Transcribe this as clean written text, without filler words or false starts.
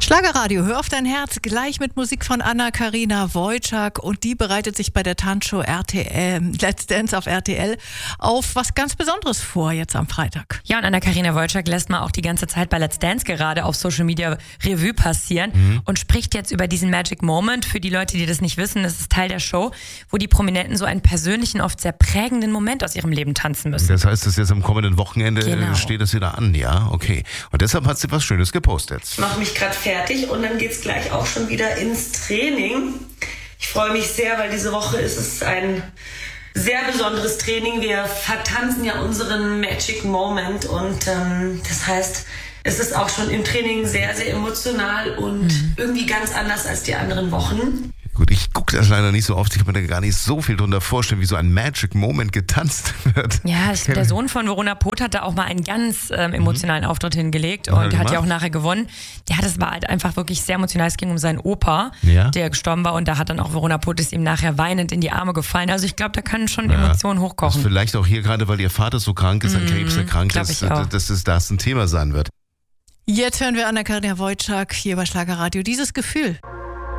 Schlagerradio, hör auf dein Herz, gleich mit Musik von Anna-Karina Wojcik, und die bereitet sich bei der Tanzshow Let's Dance auf RTL auf was ganz Besonderes vor, jetzt am Freitag. Ja, und Anna-Karina Wojcik lässt mal auch die ganze Zeit bei Let's Dance gerade auf Social Media Revue passieren und spricht jetzt über diesen Magic Moment. Für die Leute, die das nicht wissen, das ist Teil der Show, wo die Prominenten so einen persönlichen, oft sehr prägenden Moment aus ihrem Leben tanzen müssen. Das heißt, dass jetzt am kommenden Wochenende steht das wieder an, ja? Okay. Und deshalb hat sie was Schönes gepostet. Ich mache mich gerade fertig und dann geht's gleich auch schon wieder ins Training. Ich freue mich sehr, weil diese Woche ist es ein sehr besonderes Training. Wir vertanzen ja unseren Magic Moment und das heißt, es ist auch schon im Training sehr, sehr emotional und irgendwie ganz anders als die anderen Wochen. Gut, ich gucke das leider nicht so oft. Ich kann mir da gar nicht so viel drunter vorstellen, wie so ein Magic Moment getanzt wird. Ja, der Sohn von Verona Pot hat da auch mal einen ganz emotionalen Auftritt hingelegt und hat ja auch nachher gewonnen. Ja, das war halt einfach wirklich sehr emotional. Es ging um seinen Opa, der gestorben war, und da hat dann auch Verona Pot ist ihm nachher weinend in die Arme gefallen. Also ich glaube, da können schon Emotionen hochkochen. Das vielleicht auch hier gerade, weil ihr Vater so krank ist, an Krebs erkrankt ist, dass das ein Thema sein wird. Jetzt hören wir Anna-Karina Wojcik hier bei Schlagerradio. Dieses Gefühl.